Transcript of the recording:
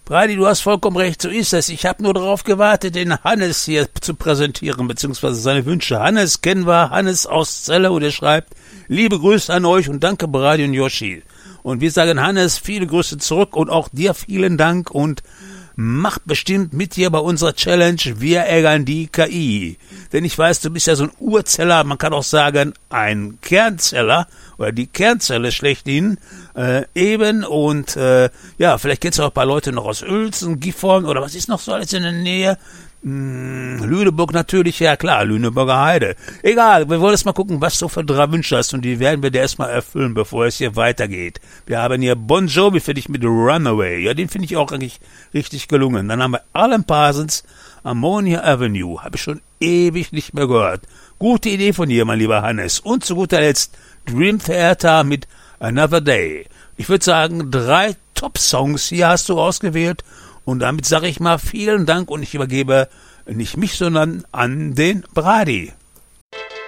Brady, du hast vollkommen recht, so ist es. Ich habe nur darauf gewartet, den Hannes hier zu präsentieren, beziehungsweise seine Wünsche. Hannes kennen wir, Hannes aus Celle, und er schreibt, liebe Grüße an euch und danke Brady und Yoshi. Und wir sagen Hannes, viele Grüße zurück und auch dir vielen Dank und macht bestimmt mit hier bei unserer Challenge Wir ärgern die KI. Denn ich weiß, du bist ja so ein Urzeller, man kann auch sagen, ein Kernzeller oder die Kernzelle schlechthin eben und ja, vielleicht kennst du auch ein paar Leute noch aus Uelzen, Gifhorn oder was ist noch so alles in der Nähe? Lüneburg natürlich, ja klar, Lüneburger Heide. Egal, wir wollen jetzt mal gucken, was du für 3 Wünsche hast und die werden wir dir erstmal erfüllen, bevor es hier weitergeht. Wir haben hier Bon Jovi für dich mit Runaway. Ja, den finde ich auch eigentlich richtig gelungen. Dann haben wir Alan Parsons, Ammonia Avenue. Habe ich schon ewig nicht mehr gehört. Gute Idee von dir, mein lieber Hannes. Und zu guter Letzt Dream Theater mit Another Day. Ich würde sagen, 3 Top-Songs hier hast du ausgewählt. Und damit sage ich mal vielen Dank und ich übergebe nicht mich, sondern an den Brady.